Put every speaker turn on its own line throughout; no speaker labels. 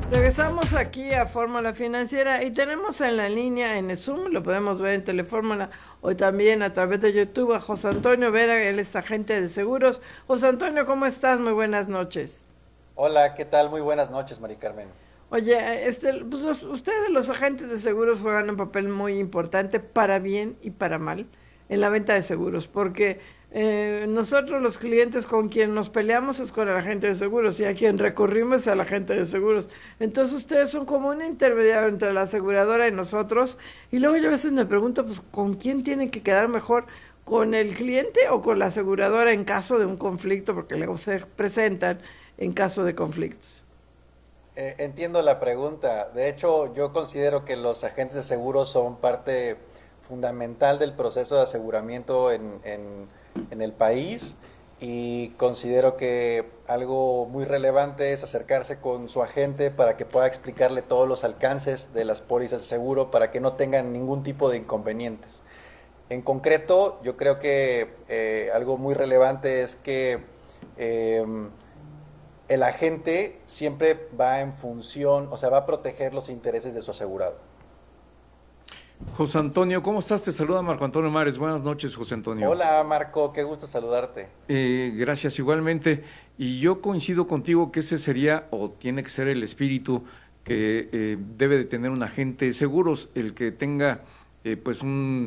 Regresamos aquí a Fórmula Financiera y tenemos en la línea en el Zoom, lo podemos ver en Telefórmula o también a través de YouTube a José Antonio Vera, él es agente de seguros. José Antonio, ¿cómo estás? Muy buenas noches.
Hola, ¿qué tal? Muy buenas noches, Mari Carmen.
Oye, pues ustedes los agentes de seguros juegan un papel muy importante para bien y para mal en la venta de seguros, porque nosotros los clientes con quien nos peleamos es con el agente de seguros y a quien recurrimos es al agente de seguros. Entonces ustedes son como un intermediario entre la aseguradora y nosotros. Y luego yo a veces me pregunto, pues, ¿con quién tienen que quedar mejor? ¿Con el cliente o con la aseguradora en caso de un conflicto? Porque luego se presentan en caso de conflictos.
Entiendo la pregunta. De hecho, yo considero que los agentes de seguros son parte fundamental del proceso de aseguramiento en el país y considero que algo muy relevante es acercarse con su agente para que pueda explicarle todos los alcances de las pólizas de seguro para que no tengan ningún tipo de inconvenientes. En concreto, yo creo que algo muy relevante es que eh, el agente siempre va en función, o sea, va a proteger los intereses de su asegurado.
José Antonio, ¿cómo estás? Te saluda Marco Antonio Mares. Buenas noches, José Antonio.
Hola, Marco, qué gusto saludarte.
Gracias igualmente. Y yo coincido contigo que ese sería o tiene que ser el espíritu que debe de tener un agente de seguros, el que tenga pues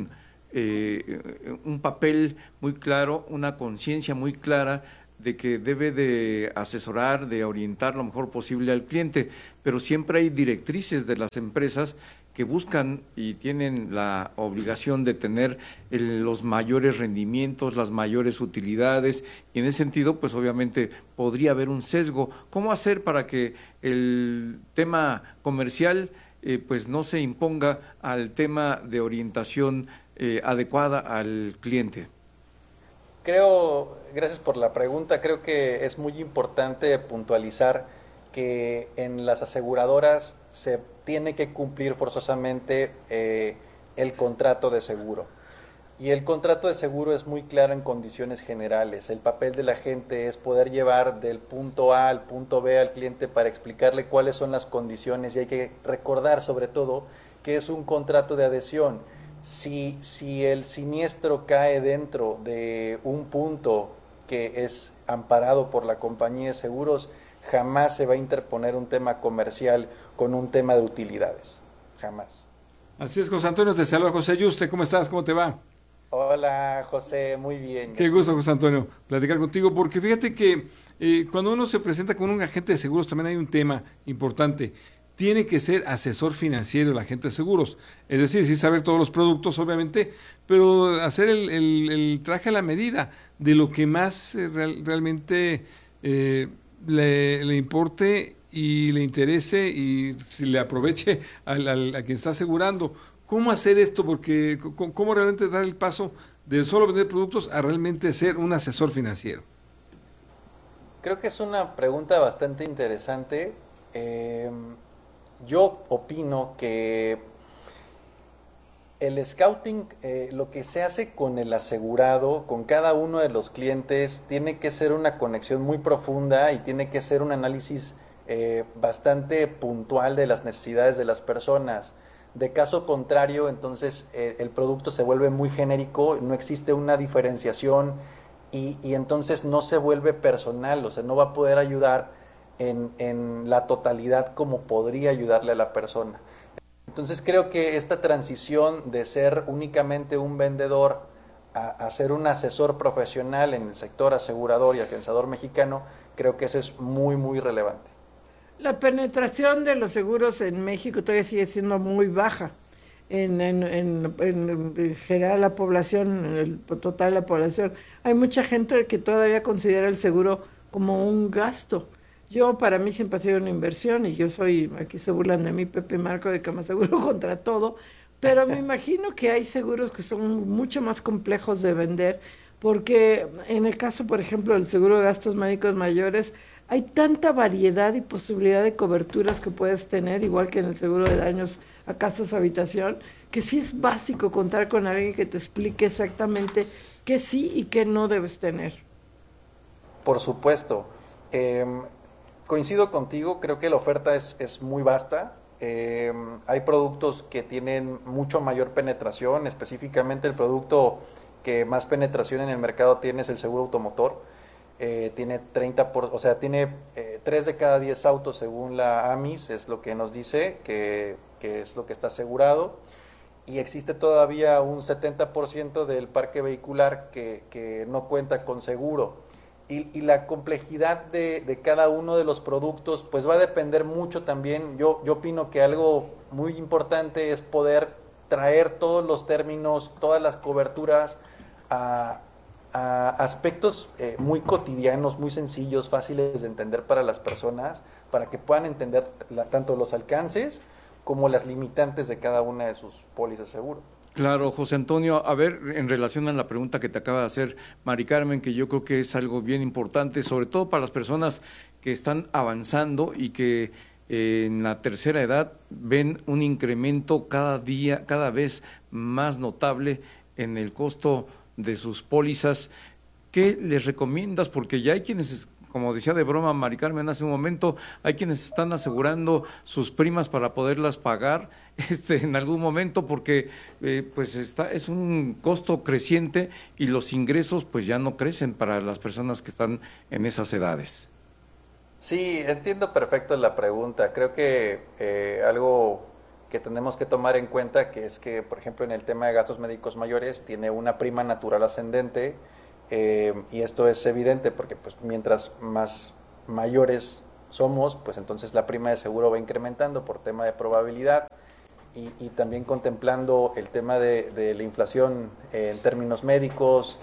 un papel muy claro, una conciencia muy clara de que debe de asesorar, de orientar lo mejor posible al cliente, pero siempre hay directrices de las empresas que buscan y tienen la obligación de tener los mayores rendimientos, las mayores utilidades, y en ese sentido, pues obviamente podría haber un sesgo. ¿Cómo hacer para que el tema comercial pues no se imponga al tema de orientación adecuada al cliente?
Gracias por la pregunta, creo que es muy importante puntualizar que en las aseguradoras se tiene que cumplir forzosamente el contrato de seguro. Y el contrato de seguro es muy claro en condiciones generales. El papel del agente es poder llevar del punto A al punto B al cliente para explicarle cuáles son las condiciones y hay que recordar sobre todo que es un contrato de adhesión. Si el siniestro cae dentro de un punto que es amparado por la compañía de seguros, jamás se va a interponer un tema comercial con un tema de utilidades. Jamás.
Así es, José Antonio, te saluda José Yuste. ¿Cómo estás? ¿Cómo te va?
Hola, José, muy bien.
Qué gusto, José Antonio, platicar contigo, porque fíjate que cuando uno se presenta con un agente de seguros también hay un tema importante. Tiene que ser asesor financiero el agente de seguros, es decir, sí saber todos los productos, obviamente, pero hacer el traje a la medida de lo que más realmente le importe y le interese y si le aproveche a quien está asegurando. ¿Cómo hacer esto? Porque ¿cómo realmente dar el paso de solo vender productos a realmente ser un asesor financiero?
Creo que es una pregunta bastante interesante. Yo opino que el scouting, lo que se hace con el asegurado, con cada uno de los clientes, tiene que ser una conexión muy profunda y tiene que ser un análisis bastante puntual de las necesidades de las personas. De caso contrario, entonces el producto se vuelve muy genérico, no existe una diferenciación y entonces no se vuelve personal, o sea, no va a poder ayudar en la totalidad como podría ayudarle a la persona. Entonces creo que esta transición de ser únicamente un vendedor a ser un asesor profesional en el sector asegurador y afianzador mexicano, creo que eso es muy, muy relevante.
La penetración de los seguros en México todavía sigue siendo muy baja. En general la población, en el total de la población, hay mucha gente que todavía considera el seguro como un gasto. Yo, para mí, siempre ha sido una inversión y yo soy, aquí se burlan de mí, Pepe Marco, de que me aseguro contra todo, pero me imagino que hay seguros que son mucho más complejos de vender, porque en el caso, por ejemplo, del seguro de gastos médicos mayores, hay tanta variedad y posibilidad de coberturas que puedes tener, igual que en el seguro de daños a casas, habitación, que sí es básico contar con alguien que te explique exactamente qué sí y qué no debes tener.
Por supuesto. coincido contigo, creo que la oferta es muy vasta. Hay productos que tienen mucho mayor penetración, específicamente el producto que más penetración en el mercado tiene es el seguro automotor. Tiene 3 de cada 10 autos según la AMIS, es lo que nos dice que es lo que está asegurado, y existe todavía un 70% del parque vehicular que no cuenta con seguro. Y la complejidad de cada uno de los productos pues va a depender mucho también. Yo opino que algo muy importante es poder traer todos los términos, todas las coberturas a aspectos muy cotidianos, muy sencillos, fáciles de entender para las personas, para que puedan entender tanto los alcances como las limitantes de cada una de sus pólizas de seguro.
Claro, José Antonio, a ver, en relación a la pregunta que te acaba de hacer Mari Carmen, que yo creo que es algo bien importante, sobre todo para las personas que están avanzando y que en la tercera edad ven un incremento cada día, cada vez más notable en el costo de sus pólizas. ¿Qué les recomiendas? Porque ya hay quienes, como decía de broma Mari Carmen hace un momento, hay quienes están asegurando sus primas para poderlas pagar en algún momento, porque pues es un costo creciente y los ingresos pues ya no crecen para las personas que están en esas edades.
Sí, entiendo perfecto la pregunta. Creo que algo que tenemos que tomar en cuenta que es que, por ejemplo, en el tema de gastos médicos mayores tiene una prima natural ascendente. Y esto es evidente porque pues mientras más mayores somos, pues entonces la prima de seguro va incrementando por tema de probabilidad y también contemplando el tema de la inflación en términos médicos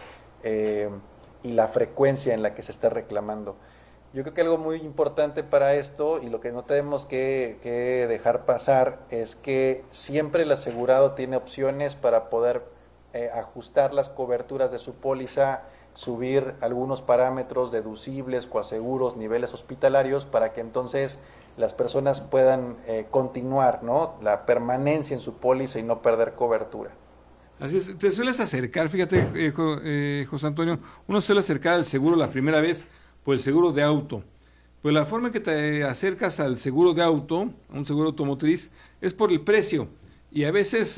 y la frecuencia en la que se está reclamando. Yo creo que algo muy importante para esto y lo que no tenemos que dejar pasar es que siempre el asegurado tiene opciones para poder ajustar las coberturas de su póliza, subir algunos parámetros deducibles, coaseguros, niveles hospitalarios, para que entonces las personas puedan continuar, ¿no?, la permanencia en su póliza y no perder cobertura.
Así es, te sueles acercar, fíjate, José Antonio, uno se suele acercar al seguro la primera vez por el seguro de auto. Pues la forma en que te acercas al seguro de auto, a un seguro automotriz, es por el precio. Y a veces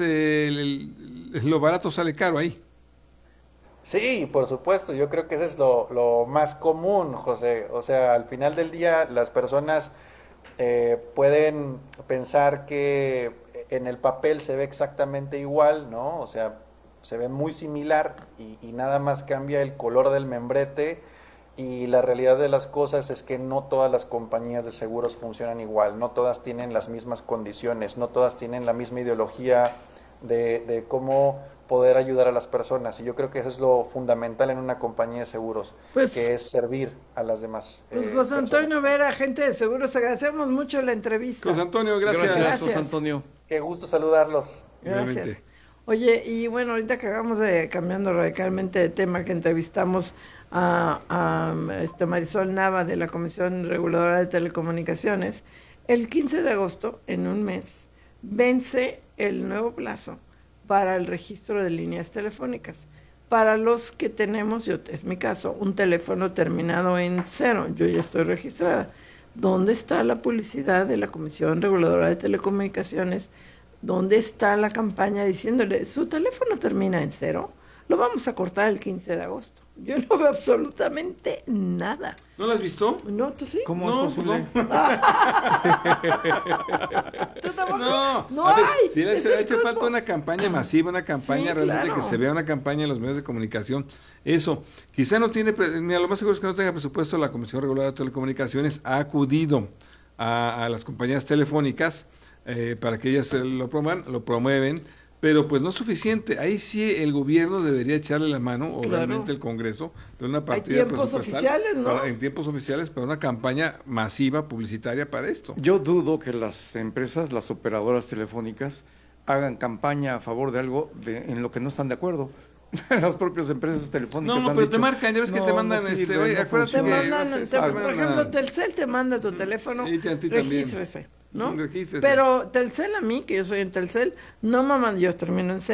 lo barato sale caro ahí.
Sí, por supuesto, yo creo que eso es lo más común, José. O sea, al final del día las personas pueden pensar que en el papel se ve exactamente igual, ¿no? O sea, se ve muy similar y nada más cambia el color del membrete, y la realidad de las cosas es que no todas las compañías de seguros funcionan igual, no todas tienen las mismas condiciones, no todas tienen la misma ideología de cómo poder ayudar a las personas, y yo creo que eso es lo fundamental en una compañía de seguros, pues, que es servir a las demás
José Antonio Vera, agente de seguros, agradecemos mucho la entrevista.
José Antonio, gracias.
José Antonio.
Qué gusto saludarlos.
Gracias. Oye, y bueno, ahorita que acabamos de, cambiando radicalmente de tema, que entrevistamos a Marisol Nava de la Comisión Reguladora de Telecomunicaciones, el 15 de agosto, en un mes, vence el nuevo plazo para el registro de líneas telefónicas. Para los que tenemos, es mi caso, un teléfono terminado en 0, yo ya estoy registrada. ¿Dónde está la publicidad de la Comisión Reguladora de Telecomunicaciones? ¿Dónde está la campaña diciéndole, su teléfono termina en 0? Lo vamos a cortar el 15 de agosto. Yo no veo absolutamente nada.
¿No lo has visto?
No, ¿tú sí?
¿Cómo
No,
es posible?
¿Tú tampoco?
No
hay.
Sí, le ha hecho falta una campaña masiva, una campaña
Sí,
realmente
claro.
que se vea una campaña en los medios de comunicación. Eso, quizá no tiene, mira, lo más seguro es que no tenga presupuesto. La Comisión Reguladora de Telecomunicaciones ha acudido a las compañías telefónicas para que ellas lo promueven, pero pues no es suficiente. Ahí sí el gobierno debería echarle la mano, o realmente el Congreso, de una partida
Hay tiempos oficiales, ¿no?
en tiempos oficiales, para una campaña masiva publicitaria para esto.
Yo dudo que las empresas, las operadoras telefónicas, hagan campaña a favor de algo en lo que no están de acuerdo. Las propias empresas telefónicas
No,
han
pero
dicho,
te marcan, ya ves que te mandan,
sirve,
oye,
no
acuérdate
funciona.
por ejemplo, Telcel te manda tu teléfono,
Y a ti
regístrese, ¿no?
Regístrese.
Pero Telcel, a mí, que yo soy en Telcel, no me manda, yo termino en 0,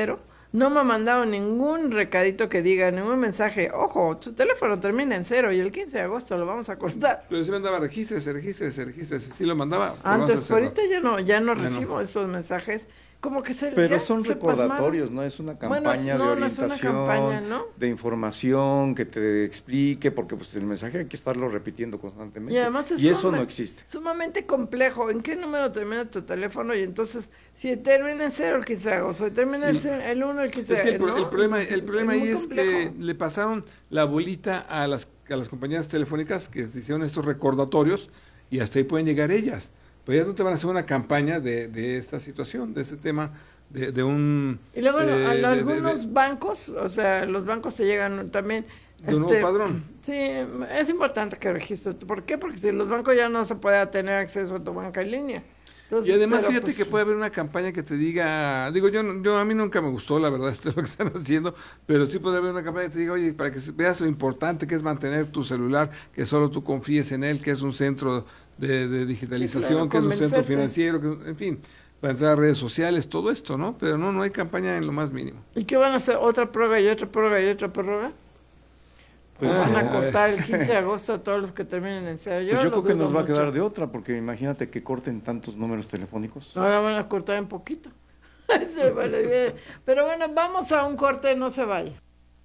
No me ha mandado ningún recadito que diga, ningún mensaje. Ojo, su teléfono termina en 0 y el 15 de agosto lo vamos a cortar.
Pero sí mandaba regístrese. Sí lo mandaba.
Antes, pero ahorita ya no recibo esos mensajes. Como que
pero son recordatorios, ¿no? Es una campaña de orientación,
es una campaña, ¿no?
De información que te explique, porque pues el mensaje hay que estarlo repitiendo constantemente.
Y además
eso no existe.
Sumamente complejo. ¿En qué número termina tu teléfono? Y entonces, si termina en 0 el 15 de agosto, termina el 1 el 15 de agosto.
Es que el problema ahí es que le pasaron la bolita a las compañías telefónicas que hicieron estos recordatorios y hasta ahí pueden llegar ellas. Pues ya no te van a hacer una campaña de esta situación, de este tema, de un...
Y luego algunos bancos, o sea, los bancos te llegan también...
De un nuevo padrón.
Sí, es importante que registres. ¿Por qué? Porque si los bancos ya no se puede tener acceso a tu banca en línea. Entonces,
y además fíjate que puede haber una campaña que te diga, digo, yo a mí nunca me gustó, la verdad, esto es lo que están haciendo, pero sí puede haber una campaña que te diga, oye, para que veas lo importante que es mantener tu celular, que solo tú confíes en él, que es un centro de digitalización, que es un centro financiero, que, en fin, para entrar a redes sociales, todo esto, ¿no? Pero no hay campaña en lo más mínimo.
¿Y qué van a hacer? ¿Otra prórroga y otra prórroga y otra prórroga? Pues van a cortar el 15 de agosto a todos los que terminen en 0.
Yo creo que nos va a quedar de otra, porque imagínate que corten tantos números telefónicos.
Ahora van a cortar en poquito. Pero bueno, vamos a un corte, no se vaya.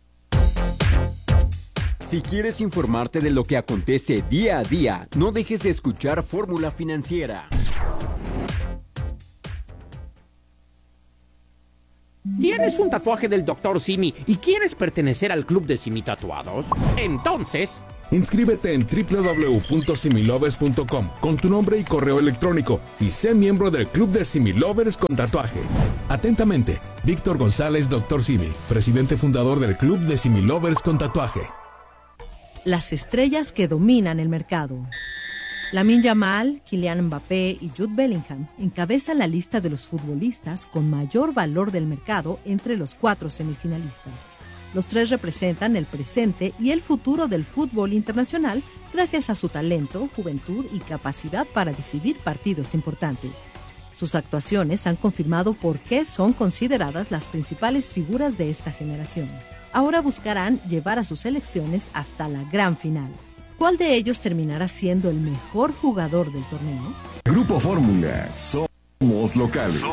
Si quieres informarte de lo que acontece día a día, no dejes de escuchar Fórmula Financiera.
¿Tienes un tatuaje del Dr. Simi y quieres pertenecer al club de Simi Tatuados? Entonces...
inscríbete en www.similovers.com con tu nombre y correo electrónico y sé miembro del club de Similovers con tatuaje. Atentamente, Víctor González, Dr. Simi, presidente fundador del club de Similovers con tatuaje.
Las estrellas que dominan el mercado. Lamine Yamal, Kylian Mbappé y Jude Bellingham encabezan la lista de los futbolistas con mayor valor del mercado entre los 4 semifinalistas. Los 3 representan el presente y el futuro del fútbol internacional gracias a su talento, juventud y capacidad para decidir partidos importantes. Sus actuaciones han confirmado por qué son consideradas las principales figuras de esta generación. Ahora buscarán llevar a sus selecciones hasta la gran final. ¿Cuál de ellos terminará siendo el mejor jugador del torneo?
Grupo Fórmula. Somos locales.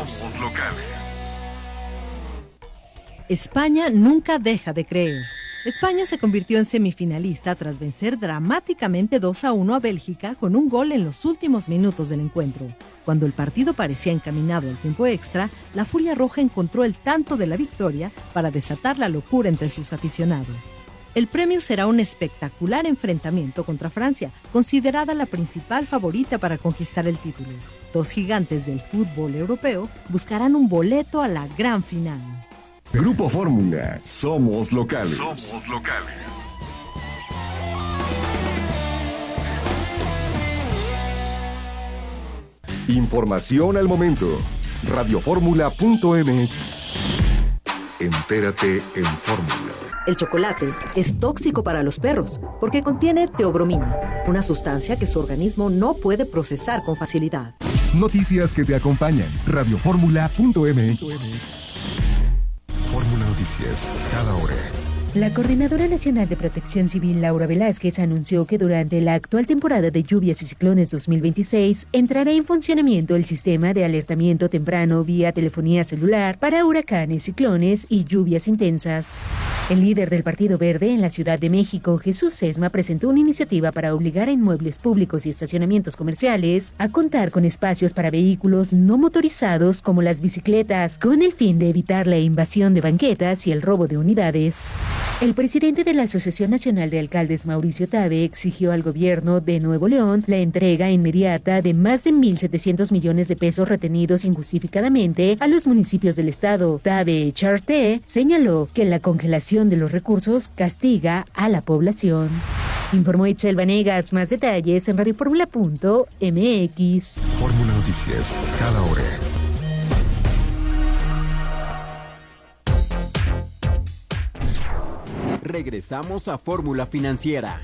España nunca deja de creer. España se convirtió en semifinalista tras vencer dramáticamente 2-1 a Bélgica con un gol en los últimos minutos del encuentro. Cuando el partido parecía encaminado al tiempo extra, la Furia Roja encontró el tanto de la victoria para desatar la locura entre sus aficionados. El premio será un espectacular enfrentamiento contra Francia, considerada la principal favorita para conquistar el título. 2 gigantes del fútbol europeo buscarán un boleto a la gran final.
Grupo Fórmula. Somos locales. Información al momento. Radioformula.mx. Entérate en Fórmula.
El chocolate es tóxico para los perros porque contiene teobromina, una sustancia que su organismo no puede procesar con facilidad.
Noticias que te acompañan. Radioformula.mx. Fórmula Noticias, cada hora.
La Coordinadora Nacional de Protección Civil, Laura Velázquez, anunció que durante la actual temporada de lluvias y ciclones 2026 entrará en funcionamiento el sistema de alertamiento temprano vía telefonía celular para huracanes, ciclones y lluvias intensas. El líder del Partido Verde en la Ciudad de México, Jesús Sesma, presentó una iniciativa para obligar a inmuebles públicos y estacionamientos comerciales a contar con espacios para vehículos no motorizados como las bicicletas, con el fin de evitar la invasión de banquetas y el robo de unidades. El presidente de la Asociación Nacional de Alcaldes, Mauricio Tabe, exigió al gobierno de Nuevo León la entrega inmediata de más de 1.700 millones de pesos retenidos injustificadamente a los municipios del estado. Tabe Charte señaló que la congelación de los recursos castiga a la población. Informó Itzel Vanegas. Más detalles en radioformula.mx.
Fórmula Noticias, cada hora.
Regresamos a Fórmula Financiera.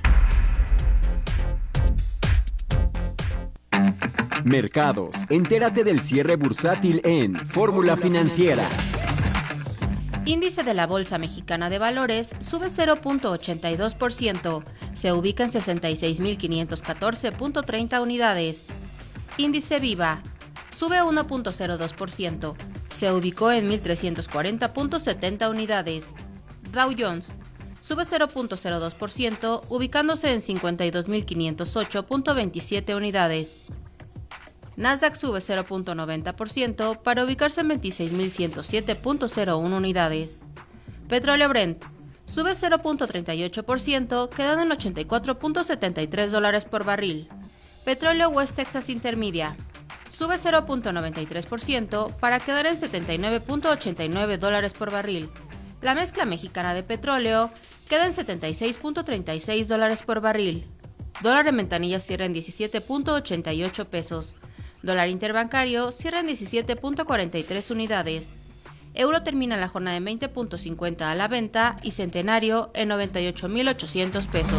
Mercados. Entérate del cierre bursátil en Fórmula Financiera.
Índice de la Bolsa Mexicana de Valores sube 0.82%, se ubica en 66.514.30 unidades. Índice Viva sube 1.02%, se ubicó en 1.340.70 unidades. Dow Jones sube 0.02%, ubicándose en 52.508.27 unidades. Nasdaq sube 0.90% para ubicarse en 26.107.01 unidades. Petróleo Brent sube 0.38%, quedando en $84.73 por barril. Petróleo West Texas Intermedia sube 0.93% para quedar en $79.89 por barril. La mezcla mexicana de petróleo queda en $76.36 por barril. Dólar en ventanilla cierra en 17.88 pesos. Dólar interbancario cierra en 17.43 unidades. Euro termina la jornada en 20.50 a la venta y centenario en 98.800 pesos.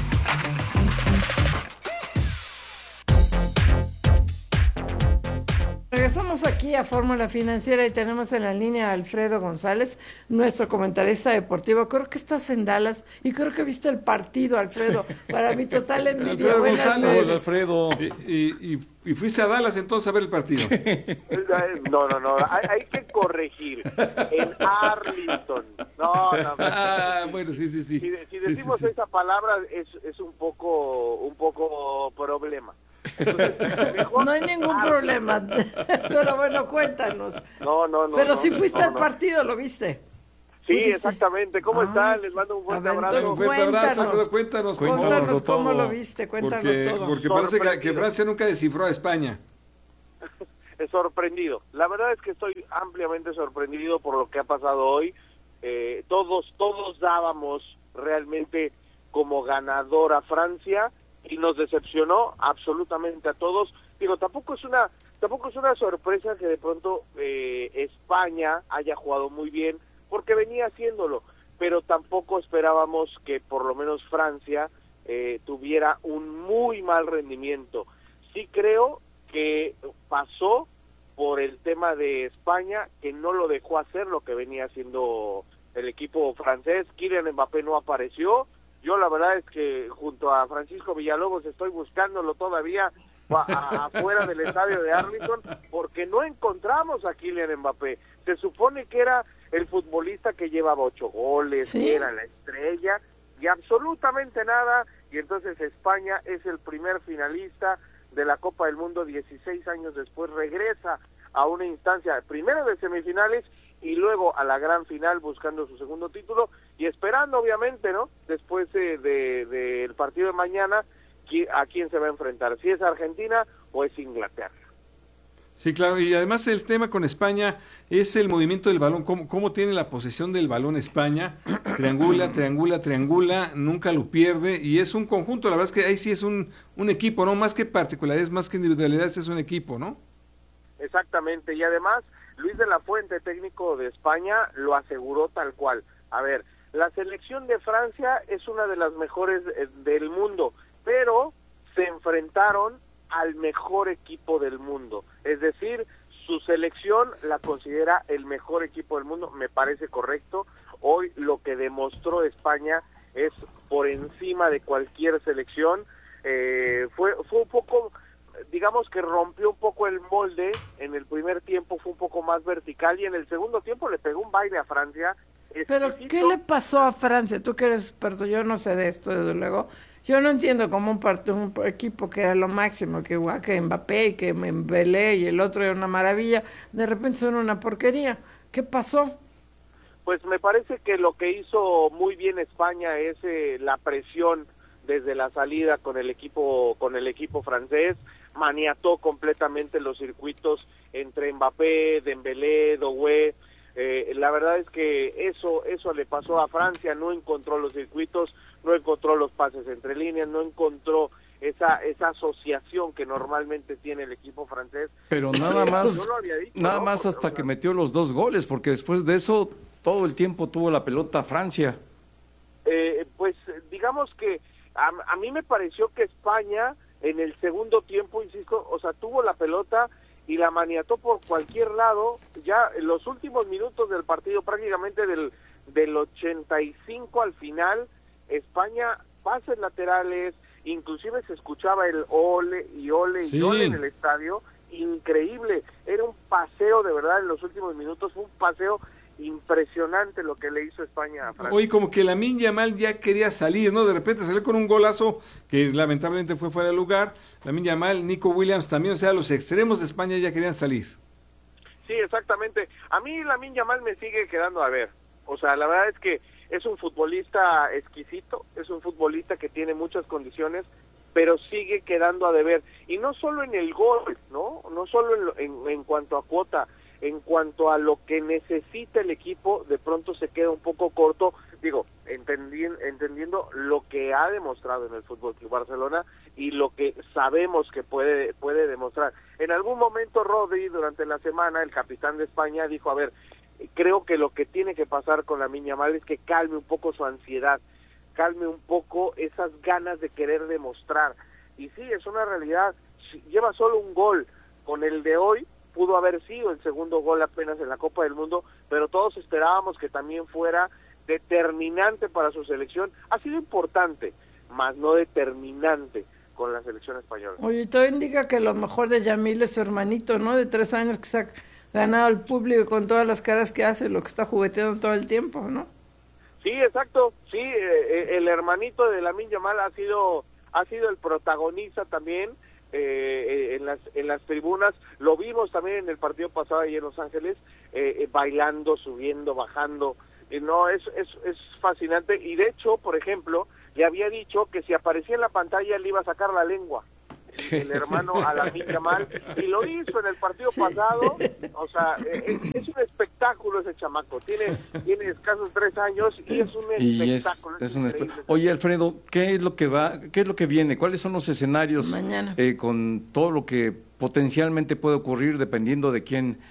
Regresamos aquí a Fórmula Financiera y tenemos en la línea a Alfredo González, nuestro comentarista deportivo. Creo que estás en Dallas y creo que viste el partido, Alfredo. Para mi total envidia.
Alfredo González. Hola, Alfredo. ¿Y fuiste a Dallas entonces a ver el partido?
No. Hay que corregir. En Arlington. No.
Bueno, sí.
Si decimos esa palabra es un poco problema.
No hay ningún problema, pero bueno, cuéntanos.
No.
Pero si fuiste al partido, ¿lo viste?
Sí, exactamente. ¿Cómo están? Les mando un fuerte abrazo.
Un fuerte abrazo, Alfredo.
Cuéntanos cómo lo viste, cuéntanos todo.
Porque parece que Francia nunca descifró a España.
Sorprendido. La verdad es que estoy ampliamente sorprendido por lo que ha pasado hoy. Todos dábamos realmente como ganador a Francia y nos decepcionó absolutamente a todos. Digo, tampoco es una sorpresa que de pronto España haya jugado muy bien, porque venía haciéndolo, pero tampoco esperábamos que por lo menos Francia tuviera un muy mal rendimiento. Sí creo que pasó por el tema de España, que no lo dejó hacer lo que venía haciendo el equipo francés. Kylian Mbappé no apareció. Yo la verdad es que junto a Francisco Villalobos estoy buscándolo todavía afuera del estadio de Arlington, porque no encontramos a Kylian Mbappé. Se supone que era el futbolista que llevaba 8 goles, ¿sí? Que era la estrella, y absolutamente nada. Y entonces España es el primer finalista de la Copa del Mundo 16 años después, regresa a una instancia primero de semifinales y luego a la gran final buscando su segundo título y esperando obviamente, ¿no? Después del partido de mañana, a quién se va a enfrentar, si es Argentina o es Inglaterra.
Sí, claro, y además el tema con España es el movimiento del balón, cómo tiene la posesión del balón España, triangula, nunca lo pierde, y es un conjunto, la verdad es que ahí sí es un equipo, ¿no? Más que particularidades, más que individualidades, es un equipo, ¿no?
Exactamente, y además Luis de la Fuente, técnico de España, lo aseguró tal cual. A ver, la selección de Francia es una de las mejores del mundo, pero se enfrentaron al mejor equipo del mundo. Es decir, su selección la considera el mejor equipo del mundo, me parece correcto. Hoy lo que demostró España es por encima de cualquier selección. Fue un poco, digamos que rompió un poco el molde. En el primer tiempo fue un poco más vertical y en el segundo tiempo le pegó un baile a Francia.
Pero ¿qué le pasó a Francia? Tú que eres experto, yo no sé de esto, desde luego. Yo no entiendo cómo un equipo que era lo máximo, que Mbappé y que Dembélé y el otro era una maravilla, de repente son una porquería. ¿Qué pasó?
Pues me parece que lo que hizo muy bien España es la presión desde la salida con el equipo francés. Maniató completamente los circuitos entre Mbappé, Dembélé, Doué. La verdad es que eso le pasó a Francia, no encontró los circuitos, no encontró los pases entre líneas, no encontró esa asociación que normalmente tiene el equipo francés.
Pero nada más hasta que metió los 2 goles, porque después de eso todo el tiempo tuvo la pelota Francia.
Pues digamos que a mí me pareció que España en el segundo tiempo, insisto, o sea, tuvo la pelota y la maniató por cualquier lado. Ya en los últimos minutos del partido, prácticamente del 85 al final, España, pases laterales, inclusive se escuchaba el ole y ole y ole en el estadio, increíble, era un paseo de verdad en los últimos minutos, fue un paseo impresionante lo que le hizo España a Francia.
Hoy como que Lamine Yamal ya quería salir, ¿no? De repente salió con un golazo que lamentablemente fue fuera de lugar. Lamine Yamal, Nico Williams también, o sea, los extremos de España ya querían salir.
Sí, exactamente. A mí Lamine Yamal me sigue quedando a ver. O sea, la verdad es que es un futbolista exquisito, es un futbolista que tiene muchas condiciones, pero sigue quedando a deber. Y no solo en el gol, ¿no? No solo en cuanto a cuota, en cuanto a lo que necesita el equipo, de pronto se queda un poco corto, digo, entendiendo lo que ha demostrado en el Fútbol Club Barcelona y lo que sabemos que puede demostrar. En algún momento Rodri, durante la semana, el capitán de España, dijo, a ver, creo que lo que tiene que pasar con Lamine Yamal es que calme un poco su ansiedad, calme un poco esas ganas de querer demostrar. Y sí, es una realidad, lleva solo un gol, con el de hoy pudo haber sido el segundo gol apenas en la Copa del Mundo, pero todos esperábamos que también fuera determinante para su selección. Ha sido importante, más no determinante con la selección española.
Oye, todo indica que lo mejor de Yamil es su hermanito, ¿no? De 3 años que se ha ganado al público con todas las caras que hace, lo que está jugueteando todo el tiempo, ¿no?
Sí, exacto, sí, el hermanito de Lamine Yamal ha sido el protagonista también en las tribunas. Lo vimos también en el partido pasado ahí en Los Ángeles, bailando, subiendo, bajando. No, es fascinante. Y de hecho, por ejemplo, le había dicho que si aparecía en la pantalla le iba a sacar la lengua el hermano a Lamine Yamal, y lo hizo en el partido pasado. O sea, es un espectáculo ese chamaco, tiene escasos 3 años y es un espectáculo.
Oye, Alfredo, ¿qué es lo que viene? ¿Cuáles son los escenarios
mañana
con todo lo que potencialmente puede ocurrir dependiendo de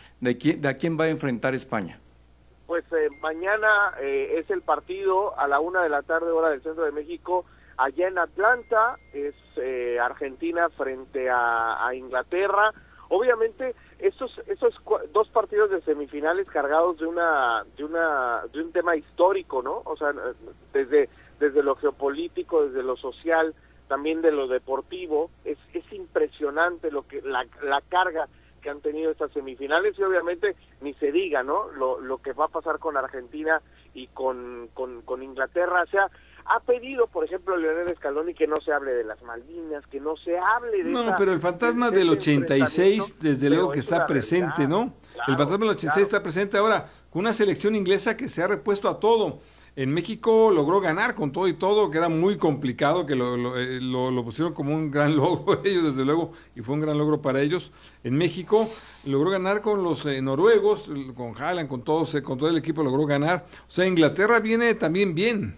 a quién va a enfrentar España?
Pues mañana es el partido a la 1:00 p.m, hora del centro de México, allá en Atlanta. Es Argentina frente a Inglaterra. Obviamente estos 2 partidos de semifinales cargados de un tema histórico, ¿no? O sea, desde lo geopolítico, desde lo social, también de lo deportivo, es impresionante la carga que han tenido estas semifinales, y obviamente ni se diga, ¿no? Lo que va a pasar con Argentina y con Inglaterra. O sea, ha pedido, por ejemplo, Lionel Scaloni que no se hable de las Malvinas, que no se hable de...
No, pero el fantasma del 86, desde luego que está presente, ¿no? Claro, el fantasma del 86 está presente ahora, con una selección inglesa que se ha repuesto a todo. En México logró ganar con todo y todo, que era muy complicado, que lo pusieron como un gran logro ellos, desde luego, y fue un gran logro para ellos. En México logró ganar con los noruegos, con Haaland, con todo el equipo logró ganar. O sea, Inglaterra viene también bien.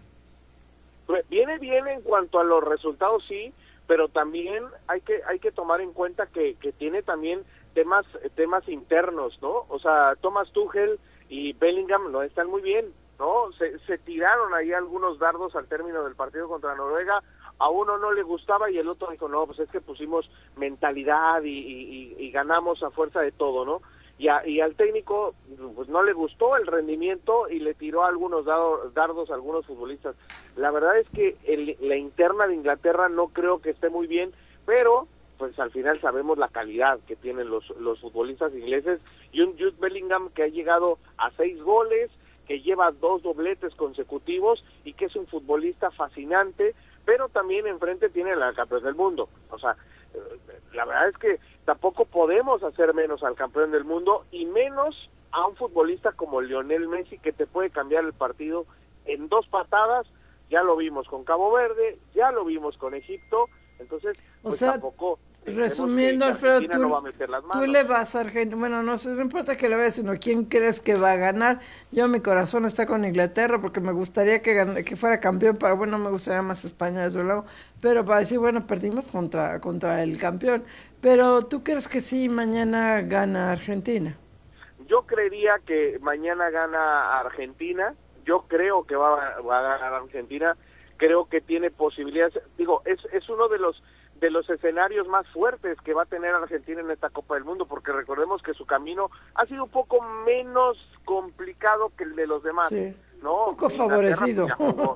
Viene bien en cuanto a los resultados, sí, pero también hay que tomar en cuenta que tiene también temas internos, ¿no? O sea, Thomas Tuchel y Bellingham no están muy bien, ¿no? Se tiraron ahí algunos dardos al término del partido contra Noruega. A uno no le gustaba y el otro dijo, no, pues es que pusimos mentalidad y ganamos a fuerza de todo, ¿no? Y al técnico pues no le gustó el rendimiento y le tiró algunos dardos a algunos futbolistas. La verdad es que la interna de Inglaterra no creo que esté muy bien, pero pues al final sabemos la calidad que tienen los futbolistas ingleses, y un Jude Bellingham que ha llegado a 6 goles, que lleva 2 dobletes consecutivos y que es un futbolista fascinante, pero también enfrente tiene al campeón del mundo. O sea, la verdad es que tampoco podemos hacer menos al campeón del mundo, y menos a un futbolista como Lionel Messi, que te puede cambiar el partido en 2 patadas. Ya lo vimos con Cabo Verde, ya lo vimos con Egipto. Entonces, pues tampoco...
Resumiendo, Alfredo, tú le vas a Argentina. Bueno, no importa que le vayas, sino quién crees que va a ganar. Yo, mi corazón está con Inglaterra, porque me gustaría que fuera campeón. Bueno, me gustaría más España, desde luego, pero para decir, bueno, perdimos contra el campeón. Pero ¿tú crees que sí mañana gana Argentina?
Yo creería que mañana gana Argentina. Yo creo que va a ganar Argentina. Creo que tiene posibilidades. Digo, es uno de de los escenarios más fuertes que va a tener Argentina en esta Copa del Mundo, porque recordemos que su camino ha sido un poco menos complicado que el de los demás,
sí,
¿no?
Un poco favorecido.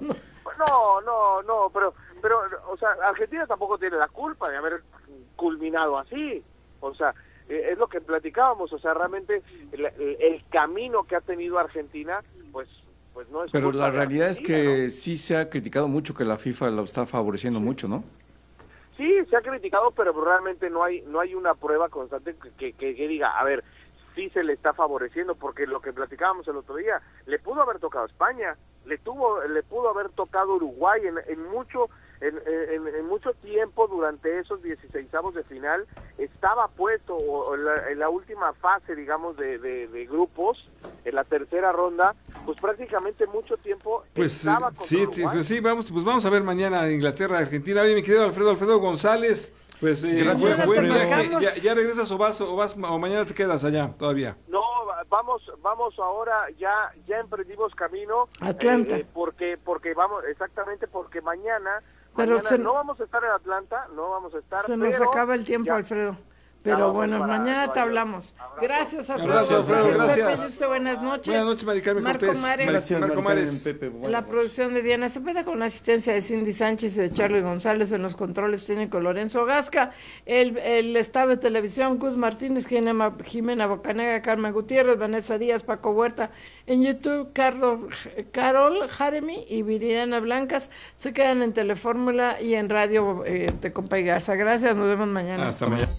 No, pero, o sea, Argentina tampoco tiene la culpa de haber culminado así, o sea, es lo que platicábamos, o sea, realmente el camino que ha tenido Argentina, pues no es.
Pero la realidad es que
¿no?
sí se ha criticado mucho que la FIFA lo está favoreciendo mucho, ¿no?
Sí, se ha criticado, pero realmente no hay una prueba constante que diga, a ver, sí se le está favoreciendo, porque lo que platicábamos el otro día, le pudo haber tocado España, le pudo haber tocado Uruguay en mucho tiempo durante esos 16avos de final, estaba puesto en la última fase, digamos, de grupos, en la tercera ronda, pues prácticamente mucho tiempo estaba con Uruguay.
Sí, vamos a ver mañana Inglaterra, Argentina. Oye, mi querido Alfredo González, pues buen viaje. ¿Ya regresas o mañana te quedas allá todavía?
No, vamos ahora, ya emprendimos camino
Atlanta,
porque vamos, exactamente, porque mañana no vamos a estar en Atlanta,
se nos acaba el tiempo, Alfredo. Pero bueno, mañana te hablamos. Gracias, Alfredo.
Gracias.
Buenas noches.
Buenas noches, Mari Carmen Cortés.
Marco Mares.
La producción de Diana Cepeda con la asistencia de Cindy Sánchez y de Charlie González. En los controles técnicos Lorenzo Gasca. El estado de televisión, Gus Martínez, Jimena Bocanega, Carmen Gutiérrez, Vanessa Díaz, Paco Huerta. En YouTube, Carol Jaremy y Viridiana Blancas. Se quedan en Telefórmula y en Radio de Compa y Garza. Gracias, nos vemos mañana.
Hasta mañana.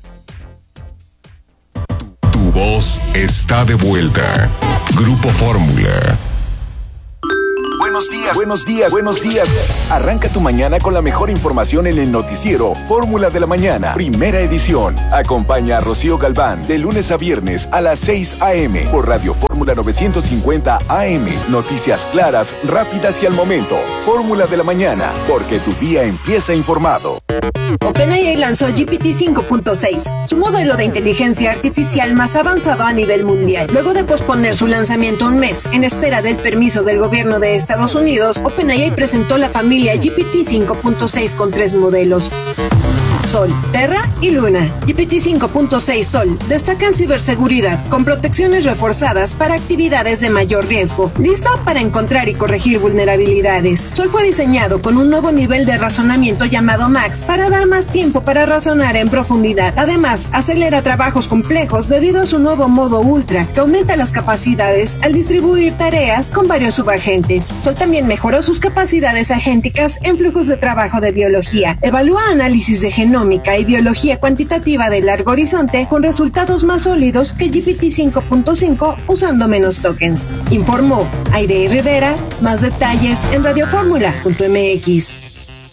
Tu voz está de vuelta. Grupo Fórmula.
Buenos días. Arranca tu mañana con la mejor información en el noticiero Fórmula de la Mañana, primera edición. Acompaña a Rocío Galván de lunes a viernes a las 6 a.m. por Radio Fórmula 950 AM. Noticias claras, rápidas y al momento. Fórmula de la Mañana, porque tu día empieza informado.
OpenAI lanzó GPT 5.6, su modelo de inteligencia artificial más avanzado a nivel mundial. Luego de posponer su lanzamiento un mes en espera del permiso del gobierno de Estados Unidos, OpenAI presentó la familia GPT 5.6 con 3 modelos: Sol, Terra y Luna. GPT 5.6 Sol destaca en ciberseguridad con protecciones reforzadas para actividades de mayor riesgo, listo para encontrar y corregir vulnerabilidades. Sol fue diseñado con un nuevo nivel de razonamiento llamado Max para dar más tiempo para razonar en profundidad. Además, acelera trabajos complejos debido a su nuevo modo Ultra, que aumenta las capacidades al distribuir tareas con varios subagentes. Sol también mejoró sus capacidades agénticas en flujos de trabajo de biología. Evalúa análisis de genómica y biología cuantitativa de largo horizonte con resultados más sólidos que GPT 5.5 usando menos tokens. Informó Aidey Rivera. Más detalles en radioformula.mx.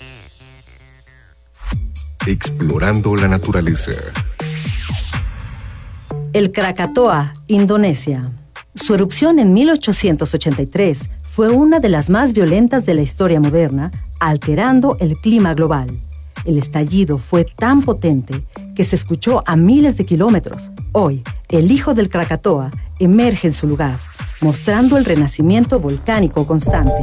Explorando la naturaleza.
El Krakatoa, Indonesia. Su erupción en 1883 fue una de las más violentas de la historia moderna, alterando el clima global. El estallido fue tan potente que se escuchó a miles de kilómetros. Hoy, el hijo del Krakatoa emerge en su lugar, mostrando el renacimiento volcánico constante.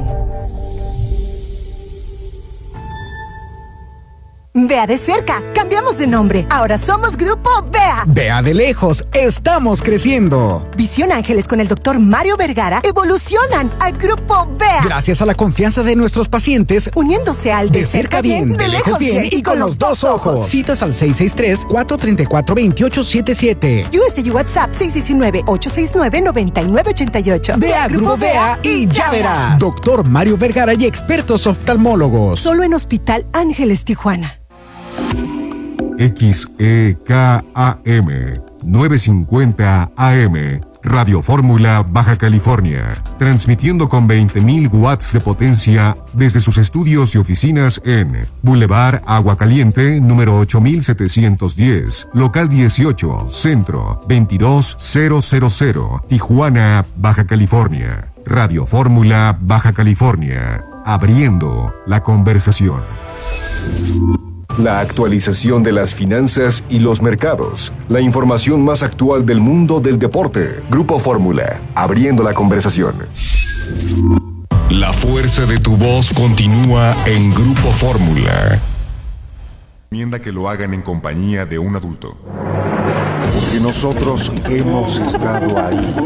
Vea de cerca, cambiamos de nombre. Ahora somos Grupo Vea.
Vea de lejos, estamos creciendo.
Visión Ángeles con el Dr. Mario Vergara evolucionan a Grupo Vea.
Gracias a la confianza de nuestros pacientes,
uniéndose al de cerca bien, de lejos bien y con los dos ojos.
Citas al 663-434-2877.
USG WhatsApp 619-869-9988.
Vea Grupo Vea y ya verás. Dr. Mario Vergara y expertos oftalmólogos.
Solo en Hospital Ángeles Tijuana.
XEKAM 950 AM, Radio Fórmula, Baja California, transmitiendo con 20.000 watts de potencia desde sus estudios y oficinas en Boulevard Agua Caliente, número 8710, local 18, centro 22000, Tijuana, Baja California. Radio Fórmula, Baja California, abriendo la conversación.
La actualización de las finanzas y los mercados. La información más actual del mundo del deporte. Grupo Fórmula, abriendo la conversación.
La fuerza de tu voz continúa en Grupo Fórmula. Recomienda que lo hagan en compañía de un adulto.
Porque nosotros hemos estado ahí.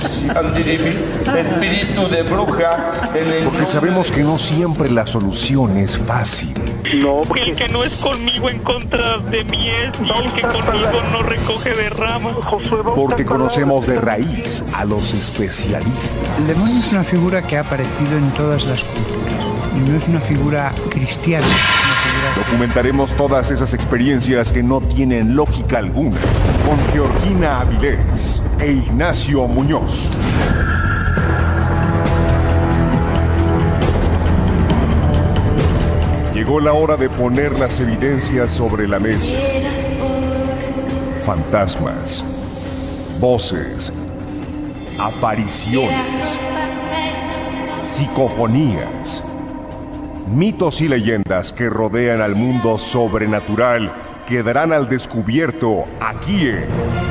Espíritu de bruja.
Porque sabemos que no siempre la solución es fácil.
No, porque el que no es conmigo en contra de mí es, y el que conmigo no recoge de ramas.
Porque conocemos de raíz a los especialistas.
El demonio es una figura que ha aparecido en todas las culturas. Y no es una figura cristiana.
Documentaremos todas esas experiencias que no tienen lógica alguna con Georgina Avilés e Ignacio Muñoz. Llegó la hora de poner las evidencias sobre la mesa. Fantasmas, voces, apariciones, psicofonías, mitos y leyendas que rodean al mundo sobrenatural quedarán al descubierto aquí en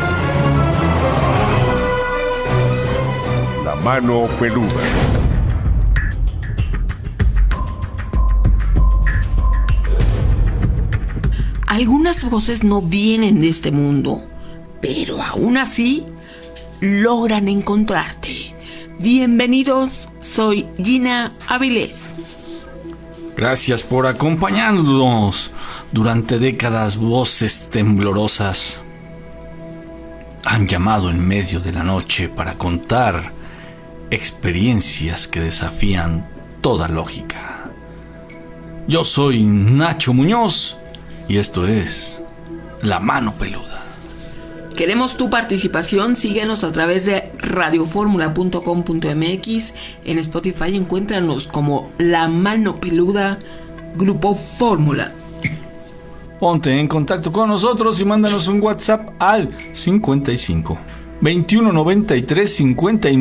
La Mano Peluda.
Algunas voces no vienen de este mundo, pero aún así logran encontrarte. Bienvenidos, soy Gina Avilés.
Gracias por acompañarnos. Durante décadas, voces temblorosas han llamado en medio de la noche para contar experiencias que desafían toda lógica. Yo soy Nacho Muñoz y esto es La Mano Peluda.
Queremos tu participación. Síguenos a través de radioformula.com.mx. En Spotify encuéntranos como La Mano Peluda Grupo Fórmula.
Ponte en contacto con nosotros y mándanos un WhatsApp al 55 21 93 59